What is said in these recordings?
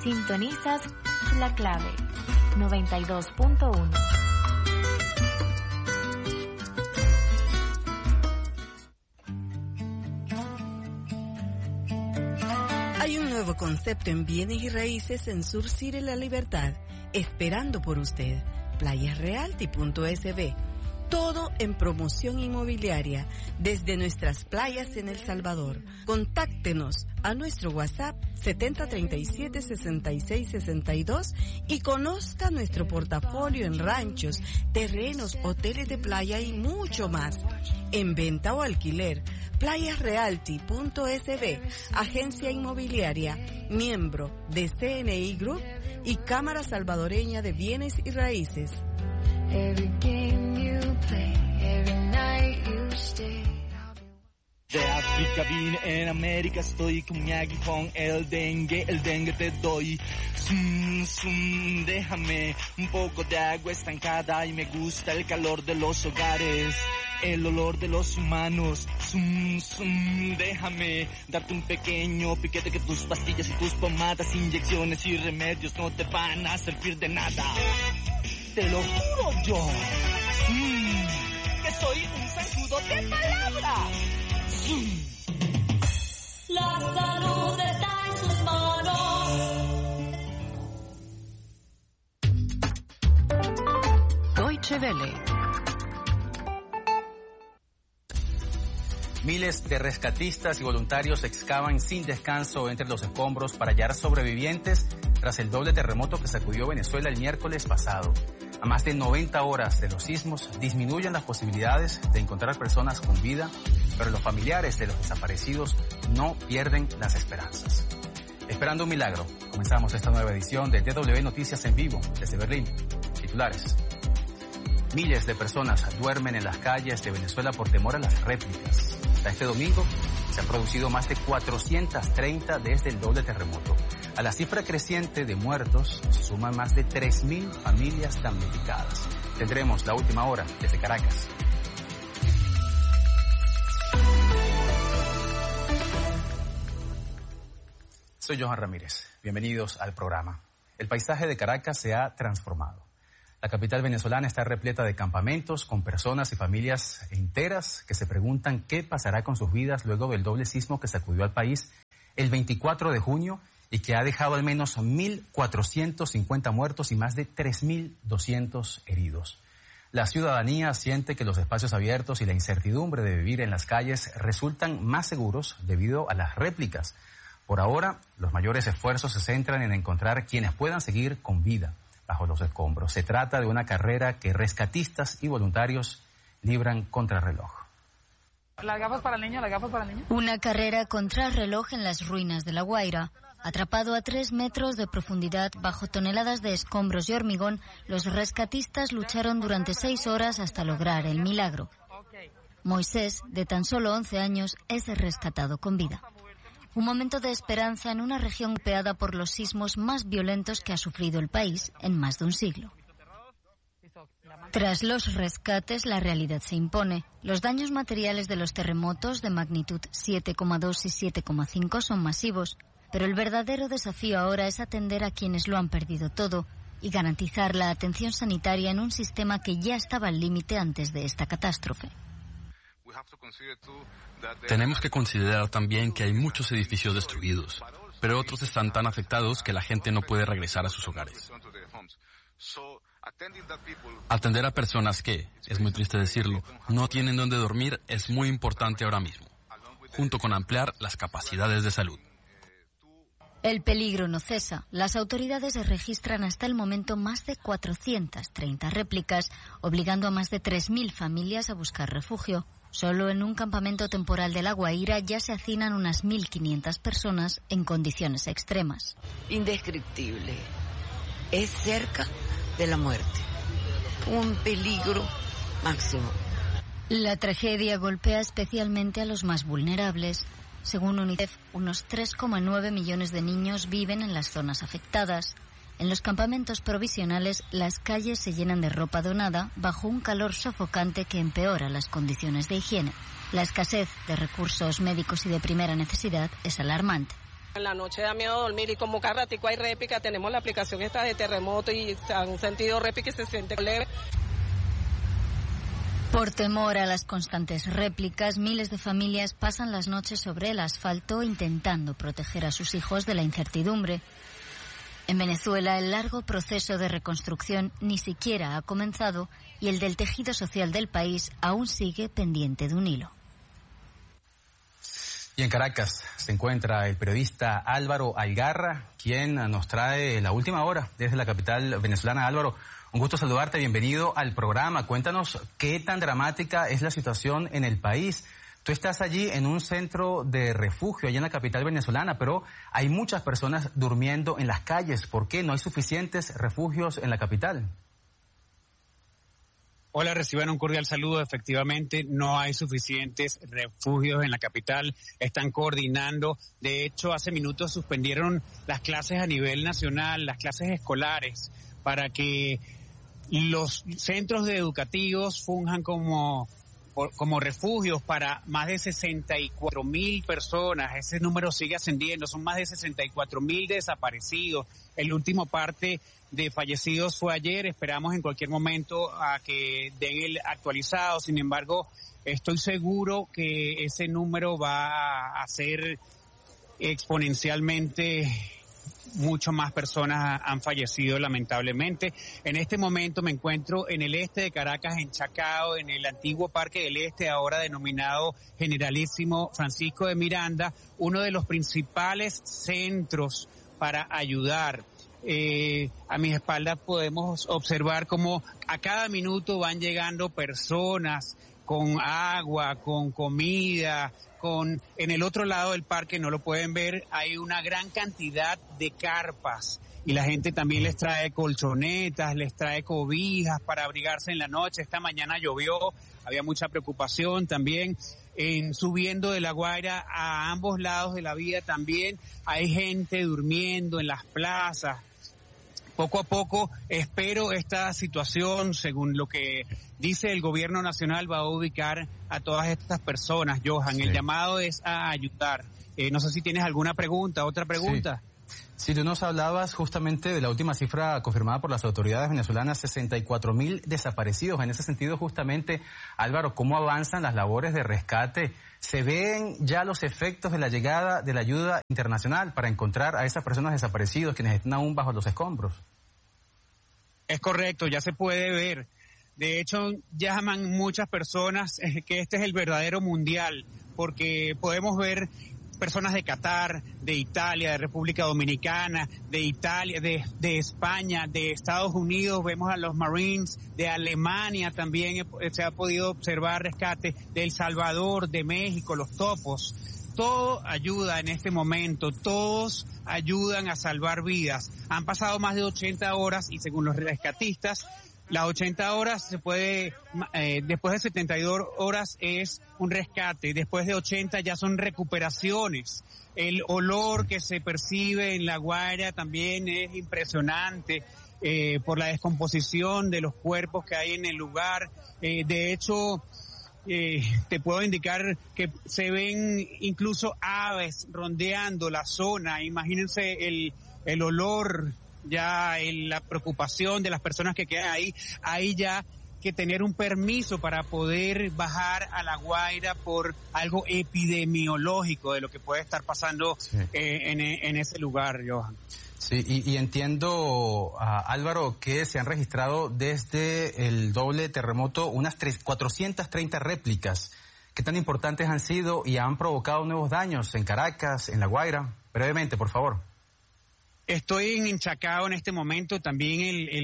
Sintonizas La Clave 92.1. Hay un nuevo concepto en bienes y raíces en Sur City La Libertad, esperando por usted. Playasrealty.sb. Todo en promoción inmobiliaria desde nuestras playas en El Salvador. Contáctenos a nuestro WhatsApp 7037-6662 y conozca nuestro portafolio en ranchos, terrenos, hoteles de playa y mucho más. En venta o alquiler, playasrealty.sb, agencia inmobiliaria, miembro de CNI Group y Cámara Salvadoreña de Bienes y Raíces. Every game you play, every night you stay. De África vine, en América estoy con mi aguijón, el dengue te doy. Déjame un poco de agua estancada y me gusta el calor de los hogares. El olor de los humanos, déjame darte un pequeño piquete que tus pastillas y tus pomadas, inyecciones y remedios no te van a servir de nada. Te lo juro yo, que soy un zancudo de palabra. La salud está en sus manos. Deutsche Welle. Miles de rescatistas y voluntarios excavan sin descanso entre los escombros para hallar sobrevivientes tras el doble terremoto que sacudió Venezuela el miércoles pasado. A más de 90 horas de los sismos disminuyen las posibilidades de encontrar personas con vida, pero los familiares de los desaparecidos no pierden las esperanzas. Esperando un milagro, comenzamos esta nueva edición de DW Noticias en vivo desde Berlín. Titulares. Miles de personas duermen en las calles de Venezuela por temor a las réplicas. Hasta este domingo se han producido más de 430 desde el doble terremoto. A la cifra creciente de muertos se suman más de 3.000 familias damnificadas. Tendremos la última hora desde Caracas. Soy Johan Ramírez. Bienvenidos al programa. El paisaje de Caracas se ha transformado. La capital venezolana está repleta de campamentos con personas y familias enteras que se preguntan qué pasará con sus vidas luego del doble sismo que sacudió al país el 24 de junio y que ha dejado al menos 1.450 muertos y más de 3.200 heridos. La ciudadanía siente que los espacios abiertos y la incertidumbre de vivir en las calles resultan más seguros debido a las réplicas. Por ahora, los mayores esfuerzos se centran en encontrar quienes puedan seguir con vida bajo los escombros. Se trata de una carrera que rescatistas y voluntarios libran contrarreloj. Las gafas para el niño, las gafas para el niño. Una carrera contrarreloj en las ruinas de La Guaira. Atrapado a 3 metros de profundidad bajo toneladas de escombros y hormigón, los rescatistas lucharon durante 6 horas hasta lograr el milagro. Moisés, de tan solo 11 años, es rescatado con vida. Un momento de esperanza en una región golpeada por los sismos más violentos que ha sufrido el país en más de un siglo. Tras los rescates, la realidad se impone. Los daños materiales de los terremotos de magnitud 7,2 y 7,5 son masivos, pero el verdadero desafío ahora es atender a quienes lo han perdido todo y garantizar la atención sanitaria en un sistema que ya estaba al límite antes de esta catástrofe. Tenemos que considerar también que hay muchos edificios destruidos, pero otros están tan afectados que la gente no puede regresar a sus hogares. Atender a personas que, es muy triste decirlo, no tienen dónde dormir es muy importante ahora mismo, junto con ampliar las capacidades de salud. El peligro no cesa. Las autoridades registran hasta el momento más de 430 réplicas, obligando a más de 3.000 familias a buscar refugio. Solo en un campamento temporal de La Guaira ya se hacinan unas 1.500 personas en condiciones extremas. Indescriptible. Es cerca de la muerte. Un peligro máximo. La tragedia golpea especialmente a los más vulnerables. Según UNICEF, unos 3,9 millones de niños viven en las zonas afectadas. En los campamentos provisionales, las calles se llenan de ropa donada bajo un calor sofocante que empeora las condiciones de higiene. La escasez de recursos médicos y de primera necesidad es alarmante. En la noche da miedo dormir y como cada ratico hay réplica, tenemos la aplicación esta de terremoto y han sentido réplica y se siente leve. Por temor a las constantes réplicas, miles de familias pasan las noches sobre el asfalto intentando proteger a sus hijos de la incertidumbre. En Venezuela, el largo proceso de reconstrucción ni siquiera ha comenzado y el del tejido social del país aún sigue pendiente de un hilo. Y en Caracas se encuentra el periodista Álvaro Algarra, quien nos trae la última hora desde la capital venezolana. Álvaro, un gusto saludarte, bienvenido al programa. Cuéntanos qué tan dramática es la situación en el país. Tú estás allí en un centro de refugio, allá en la capital venezolana, pero hay muchas personas durmiendo en las calles. ¿Por qué no hay suficientes refugios en la capital? Hola, reciban un cordial saludo. Efectivamente, no hay suficientes refugios en la capital. Están coordinando. De hecho, hace minutos suspendieron las clases a nivel nacional, las clases escolares, para que los centros educativos funjan como refugios para más de 64,000 personas. Ese número sigue ascendiendo, son más de 64,000 desaparecidos. El último parte de fallecidos fue ayer, esperamos en cualquier momento a que den el actualizado. Sin embargo, estoy seguro que ese número va a ser exponencialmente. Mucho más personas han fallecido lamentablemente. En este momento me encuentro en el este de Caracas, en Chacao, en el antiguo Parque del Este, ahora denominado Generalísimo Francisco de Miranda, uno de los principales centros para ayudar. A mis espaldas podemos observar cómo a cada minuto van llegando personas con agua, con comida, en el otro lado del parque, no lo pueden ver, hay una gran cantidad de carpas y la gente también les trae colchonetas, les trae cobijas para abrigarse en la noche. Esta mañana llovió, había mucha preocupación también. Subiendo de La Guaira a ambos lados de la vía también hay gente durmiendo en las plazas. Poco a poco espero esta situación, según lo que dice el gobierno nacional, va a ubicar a todas estas personas, Johan. Sí. El llamado es a ayudar. No sé si tienes alguna pregunta, otra pregunta. Sí, tú nos hablabas justamente de la última cifra confirmada por las autoridades venezolanas, 64,000 desaparecidos. En ese sentido, justamente, Álvaro, ¿cómo avanzan las labores de rescate? ¿Se ven ya los efectos de la llegada de la ayuda internacional para encontrar a esas personas desaparecidas quienes están aún bajo los escombros? Es correcto, ya se puede ver. De hecho, llaman muchas personas que este es el verdadero mundial, porque podemos ver personas de Qatar, de Italia, de República Dominicana, de Italia, de España, de Estados Unidos, vemos a los Marines, de Alemania también se ha podido observar rescate, de El Salvador, de México, los topos. Todo ayuda en este momento, todos ayudan a salvar vidas. Han pasado más de 80 horas y según los rescatistas, las 80 horas se puede, después de 72 horas es un rescate, después de 80 ya son recuperaciones. El olor que se percibe en La Guaira también es impresionante por la descomposición de los cuerpos que hay en el lugar. De hecho, te puedo indicar que se ven incluso aves rondeando la zona. Imagínense el olor, ya la preocupación de las personas que quedan ahí. Hay ya que tener un permiso para poder bajar a La Guaira por algo epidemiológico de lo que puede estar pasando en ese lugar, Johan. Sí, y entiendo, Álvaro, que se han registrado desde el doble terremoto unas 430 réplicas. ¿Qué tan importantes han sido y han provocado nuevos daños en Caracas, en La Guaira? Brevemente, por favor. Estoy en Chacao en este momento, también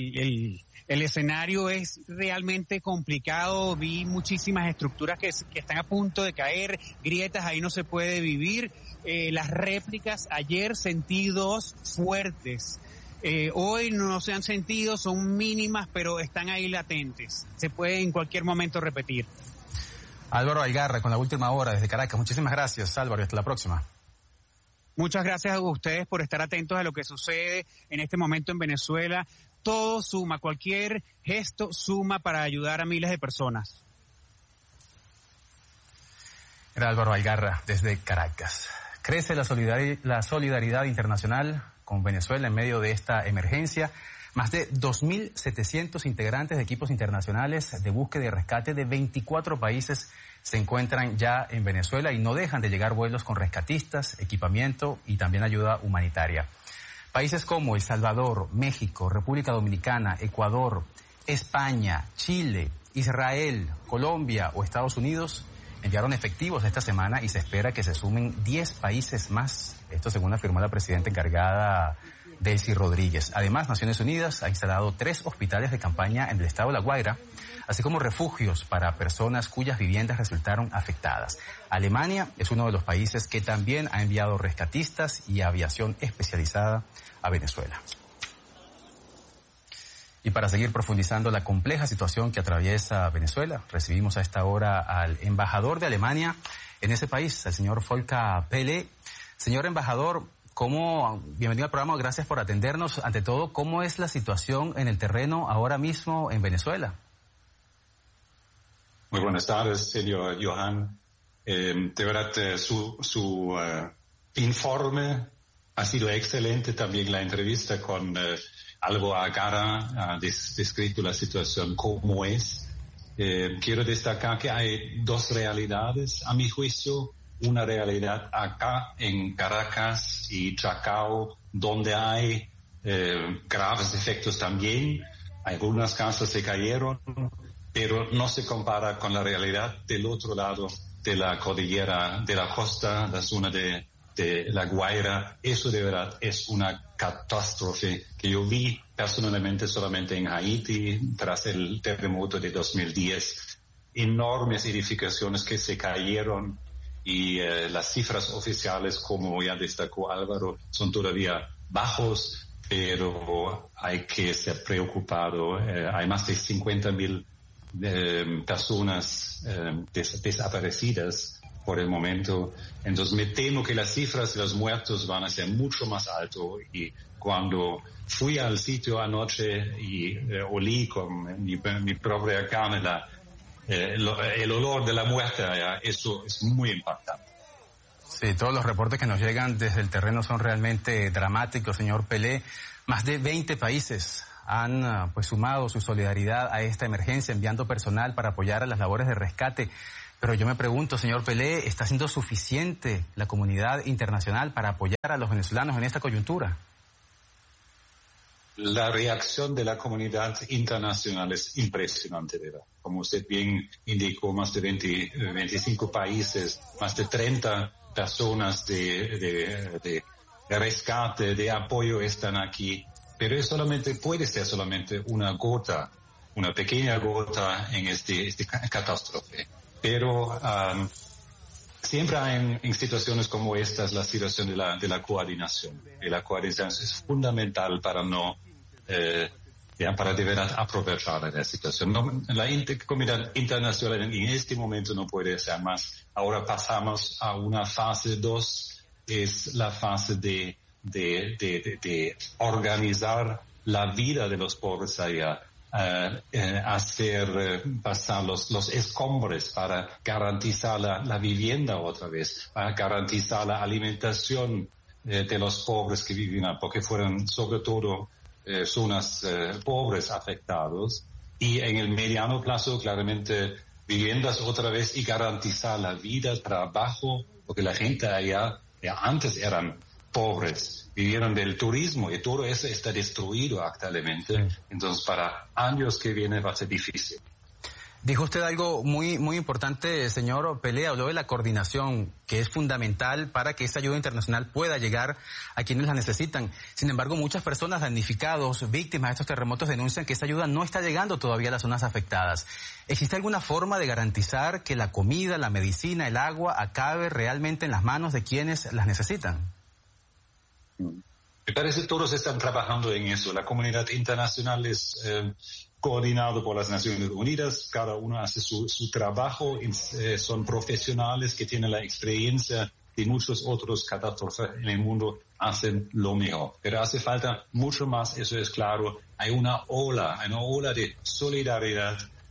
el escenario es realmente complicado, vi muchísimas estructuras que están a punto de caer, grietas, ahí no se puede vivir. Las réplicas, ayer sentí 2 fuertes, hoy no se han sentido, son mínimas, pero están ahí latentes, se puede en cualquier momento repetir. Álvaro Algarra, con la última hora desde Caracas, muchísimas gracias, Álvaro, y hasta la próxima. Muchas gracias a ustedes por estar atentos a lo que sucede en este momento en Venezuela. Todo suma, cualquier gesto suma para ayudar a miles de personas. Era Álvaro Algarra desde Caracas. Crece la solidaridad internacional con Venezuela en medio de esta emergencia. Más de 2.700 integrantes de equipos internacionales de búsqueda y rescate de 24 países se encuentran ya en Venezuela y no dejan de llegar vuelos con rescatistas, equipamiento y también ayuda humanitaria. Países como El Salvador, México, República Dominicana, Ecuador, España, Chile, Israel, Colombia o Estados Unidos enviaron efectivos esta semana y se espera que se sumen 10 países más. Esto según afirmó la presidenta encargada Delcy Rodríguez. Además, Naciones Unidas ha instalado 3 hospitales de campaña en el estado de La Guaira, así como refugios para personas cuyas viviendas resultaron afectadas. Alemania es uno de los países que también ha enviado rescatistas y aviación especializada a Venezuela. Y para seguir profundizando la compleja situación que atraviesa Venezuela, recibimos a esta hora al embajador de Alemania en ese país, el señor Volker Pelle. Señor embajador, bienvenido al programa, gracias por atendernos. Ante todo, ¿cómo es la situación en el terreno ahora mismo en Venezuela? Muy buenas tardes, señor Johan. De verdad, su informe ha sido excelente. También la entrevista con Albo Agara ha descrito la situación como es. Quiero destacar que hay 2 realidades, a mi juicio. Una realidad acá en Caracas y Chacao, donde hay graves efectos también. Algunas casas se cayeron, pero no se compara con la realidad del otro lado de la cordillera de la costa, la zona de La Guaira. Eso de verdad es una catástrofe que yo vi personalmente solamente en Haití tras el terremoto de 2010. Enormes edificaciones que se cayeron. Y las cifras oficiales, como ya destacó Álvaro, son todavía bajos, pero hay que ser preocupado. Hay más de 50.000 personas desaparecidas por el momento. Entonces me temo que las cifras de los muertos van a ser mucho más altas. Y cuando fui al sitio anoche y olí con mi propia carne el olor de la muerte allá, eso es muy impactante. Sí, todos los reportes que nos llegan desde el terreno son realmente dramáticos, señor Pelle. Más de 20 países han sumado su solidaridad a esta emergencia, enviando personal para apoyar a las labores de rescate. Pero yo me pregunto, señor Pelle, ¿está siendo suficiente la comunidad internacional para apoyar a los venezolanos en esta coyuntura? La reacción de la comunidad internacional es impresionante, ¿verdad? Como usted bien indicó, más de 25 países, más de 30 personas de rescate, de apoyo están aquí. Pero puede ser solamente una gota, una pequeña gota en este catástrofe. Pero siempre hay en situaciones como estas la situación de la coordinación. Y la coordinación es fundamental para para de verdad aprovechar la situación. La comunidad internacional en este momento no puede ser más. Ahora pasamos a una fase 2, es la fase de organizar la vida de los pobres allá, hacer pasar los escombros para garantizar la vivienda otra vez, para garantizar la alimentación de los pobres que viven, porque fueron sobre todo zonas pobres afectados, y en el mediano plazo claramente viviendas otra vez y garantizar la vida, trabajo, porque la gente allá antes eran pobres, vivieron del turismo y todo eso está destruido actualmente. Entonces para años que vienen va a ser difícil. Dijo usted algo muy importante, señor Pelle, habló de la coordinación, que es fundamental para que esta ayuda internacional pueda llegar a quienes la necesitan. Sin embargo, muchas personas damnificados, víctimas de estos terremotos, denuncian que esta ayuda no está llegando todavía a las zonas afectadas. ¿Existe alguna forma de garantizar que la comida, la medicina, el agua acabe realmente en las manos de quienes las necesitan? Me parece que todos están trabajando en eso. La comunidad internacional es coordinado por las Naciones Unidas, cada uno hace su trabajo, son profesionales que tienen la experiencia de muchos otros catástrofes en el mundo, hacen lo mejor. Pero hace falta mucho más, eso es claro. Hay una ola de solidaridad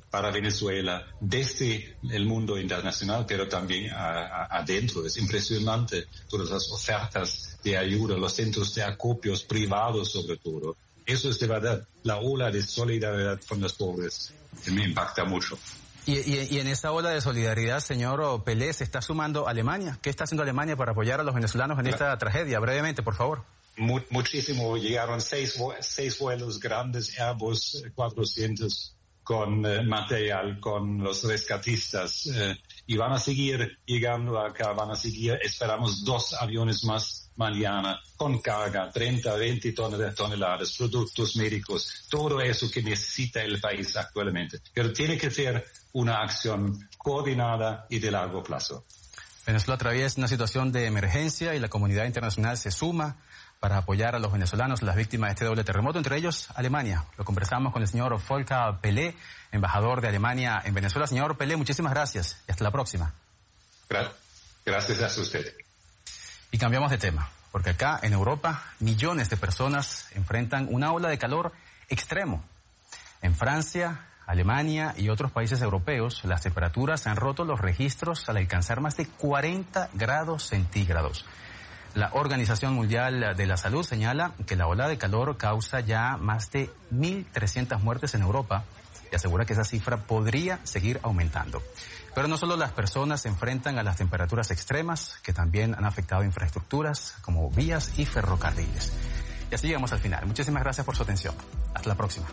para Venezuela desde el mundo internacional, pero también adentro. Es impresionante todas las ofertas de ayuda, los centros de acopios privados sobre todo. Eso es de verdad la ola de solidaridad con los pobres. Me impacta mucho. Y en esa ola de solidaridad, señor Pelé, se está sumando Alemania. ¿Qué está haciendo Alemania para apoyar a los venezolanos en esta tragedia? Brevemente, por favor. Muchísimo. Llegaron seis vuelos grandes, Airbus 400, con material, con los rescatistas. Y van a seguir llegando acá, esperamos 2 aviones más mañana, con carga, 20 toneladas, productos médicos, todo eso que necesita el país actualmente. Pero tiene que ser una acción coordinada y de largo plazo. Venezuela atraviesa una situación de emergencia y la comunidad internacional se suma para apoyar a los venezolanos, las víctimas de este doble terremoto, entre ellos Alemania. Lo conversamos con el señor Volker Pelé, embajador de Alemania en Venezuela. Señor Pelé, muchísimas gracias y hasta la próxima. Gracias a usted. Y cambiamos de tema, porque acá en Europa millones de personas enfrentan una ola de calor extremo. En Francia, Alemania y otros países europeos, las temperaturas han roto los registros al alcanzar más de 40 grados centígrados. La Organización Mundial de la Salud señala que la ola de calor causa ya más de 1.300 muertes en Europa y asegura que esa cifra podría seguir aumentando. Pero no solo las personas se enfrentan a las temperaturas extremas, que también han afectado infraestructuras como vías y ferrocarriles. Y así llegamos al final. Muchísimas gracias por su atención. Hasta la próxima.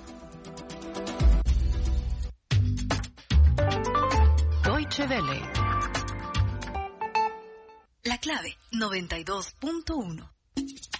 Deutsche Welle. La clave 92.1.